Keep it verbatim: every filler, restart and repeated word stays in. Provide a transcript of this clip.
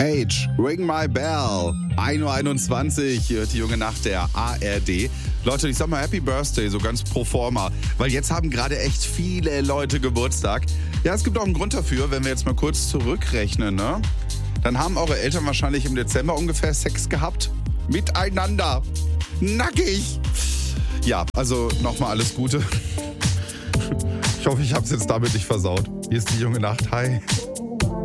Age, Ring My Bell, ein Uhr einundzwanzig, die junge Nacht der A R D. Leute, ich sag mal Happy Birthday, so ganz pro forma, weil jetzt haben gerade echt viele Leute Geburtstag. Ja, es gibt auch einen Grund dafür, wenn wir jetzt mal kurz zurückrechnen, ne? Dann haben eure Eltern wahrscheinlich im Dezember ungefähr Sex gehabt. Miteinander. Nackig. Ja, also nochmal alles Gute. Ich hoffe, ich hab's jetzt damit nicht versaut. Hier ist die junge Nacht. Hi.